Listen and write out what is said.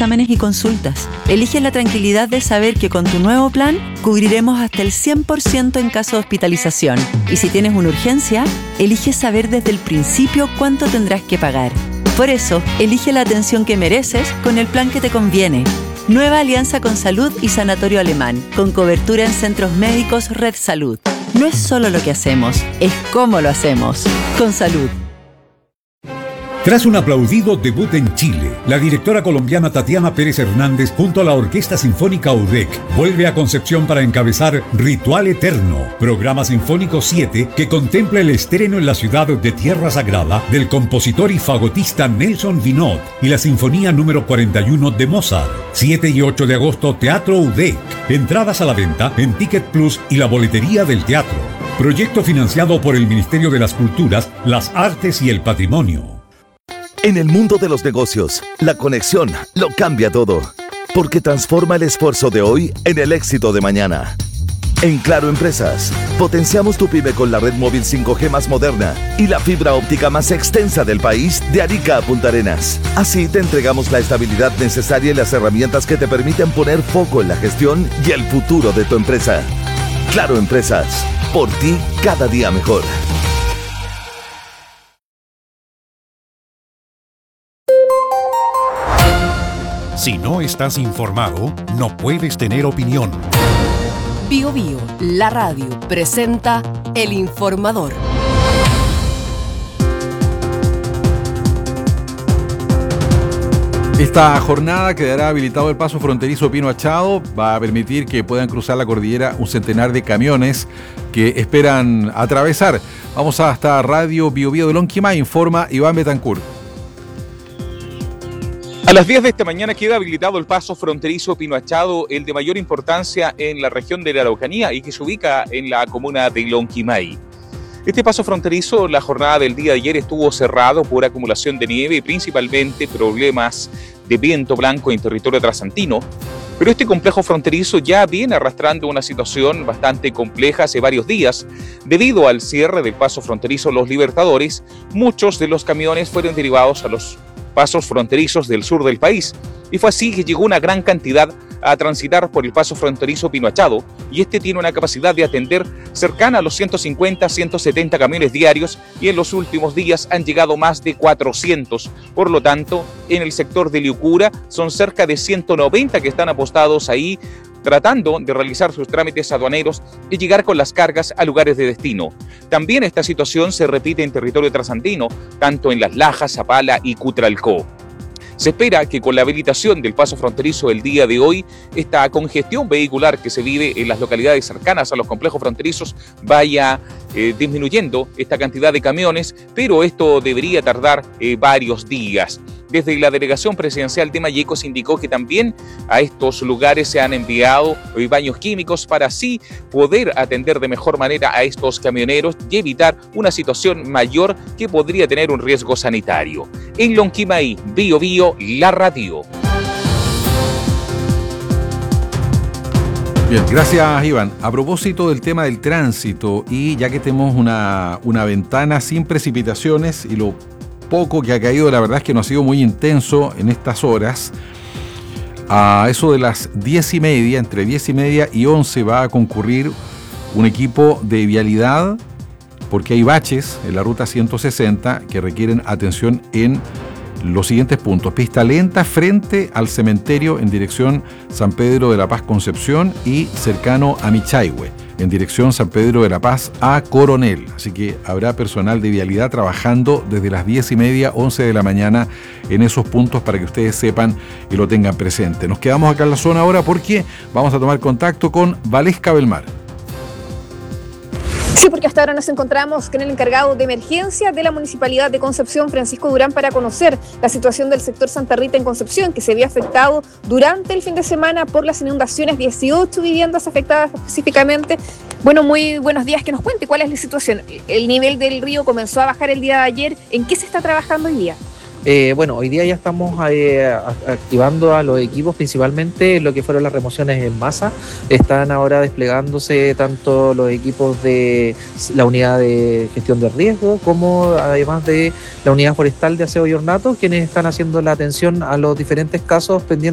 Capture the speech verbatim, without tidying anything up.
exámenes y consultas. Elige la tranquilidad de saber que con tu nuevo plan cubriremos hasta el cien por ciento en caso de hospitalización. Y si tienes una urgencia, elige saber desde el principio cuánto tendrás que pagar. Por eso, elige la atención que mereces con el plan que te conviene. Nueva alianza con Salud y Sanatorio Alemán, con cobertura en centros médicos Red Salud. No es solo lo que hacemos, es cómo lo hacemos. Con Salud. Tras un aplaudido debut en Chile, la directora colombiana Tatiana Pérez Hernández junto a la Orquesta Sinfónica U D E C vuelve a Concepción para encabezar Ritual Eterno, programa sinfónico siete que contempla el estreno en la ciudad de Tierra Sagrada del compositor y fagotista Nelson Vinot y la Sinfonía número cuarenta y uno de Mozart. siete y ocho de agosto, Teatro U D E C. Entradas a la venta en Ticket Plus y la boletería del teatro. Proyecto financiado por el Ministerio de las Culturas, las Artes y el Patrimonio. En el mundo de los negocios, la conexión lo cambia todo, porque transforma el esfuerzo de hoy en el éxito de mañana. En Claro Empresas, potenciamos tu pyme con la red móvil cinco G más moderna y la fibra óptica más extensa del país de Arica a Punta Arenas. Así te entregamos la estabilidad necesaria y las herramientas que te permiten poner foco en la gestión y el futuro de tu empresa. Claro Empresas, por ti cada día mejor. Si no estás informado, no puedes tener opinión. Bio Bio, la radio, presenta El Informador. Esta jornada quedará habilitado el paso fronterizo Pino Achado. Va a permitir que puedan cruzar la cordillera un centenar de camiones que esperan atravesar. Vamos hasta Radio Bio Bio de Lonquimay, informa Iván Betancourt. A las diez de esta mañana queda habilitado el paso fronterizo Pino Achado, el de mayor importancia en la región de la Araucanía y que se ubica en la comuna de Lonquimay. Este paso fronterizo, la jornada del día de ayer estuvo cerrado por acumulación de nieve y principalmente problemas de viento blanco en territorio trasandino. Pero este complejo fronterizo ya viene arrastrando una situación bastante compleja hace varios días. Debido al cierre del paso fronterizo Los Libertadores, muchos de los camiones fueron derivados a los pasos fronterizos del sur del país, y fue así que llegó una gran cantidad a transitar por el paso fronterizo Pino Achado, y este tiene una capacidad de atender cercana a los ciento cincuenta a ciento setenta camiones diarios, y en los últimos días han llegado más de cuatrocientos. Por lo tanto, en el sector de Liucura son cerca de ciento noventa que están apostados ahí, tratando de realizar sus trámites aduaneros y llegar con las cargas a lugares de destino. También esta situación se repite en territorio trasandino, tanto en Las Lajas, Zapala y Cutralcó. Se espera que con la habilitación del paso fronterizo el día de hoy, esta congestión vehicular que se vive en las localidades cercanas a los complejos fronterizos vaya eh, disminuyendo esta cantidad de camiones, pero esto debería tardar eh, varios días. Desde la delegación presidencial de Mayeco se indicó que también a estos lugares se han enviado baños químicos para así poder atender de mejor manera a estos camioneros y evitar una situación mayor que podría tener un riesgo sanitario. En Lonquimay, Bio Bio, la radio. Bien, gracias Iván. A propósito del tema del tránsito, y ya que tenemos una, una ventana sin precipitaciones y lo poco que ha caído, la verdad es que no ha sido muy intenso en estas horas. A eso de las diez y media, entre diez y media y once va a concurrir un equipo de vialidad porque hay baches en la ruta ciento sesenta que requieren atención en los siguientes puntos: pista lenta frente al cementerio en dirección San Pedro de la Paz Concepción y cercano a Michaihue en dirección San Pedro de la Paz a Coronel. Así que habrá personal de vialidad trabajando desde las diez y media, once de la mañana en esos puntos para que ustedes sepan y lo tengan presente. Nos quedamos acá en la zona ahora porque vamos a tomar contacto con Valesca Belmar. Sí, porque hasta ahora nos encontramos con el encargado de emergencia de la Municipalidad de Concepción, Francisco Durán, para conocer la situación del sector Santa Rita en Concepción, que se vio afectado durante el fin de semana por las inundaciones, dieciocho viviendas afectadas específicamente. Bueno, muy buenos días, que nos cuente cuál es la situación. El nivel del río comenzó a bajar el día de ayer. ¿En qué se está trabajando hoy día? Eh, bueno, hoy día ya estamos eh, activando a los equipos, principalmente lo que fueron las remociones en masa. Están ahora desplegándose tanto los equipos de la unidad de gestión de riesgo como además de la unidad forestal de aseo y ornato, quienes están haciendo la atención a los diferentes casos pendientes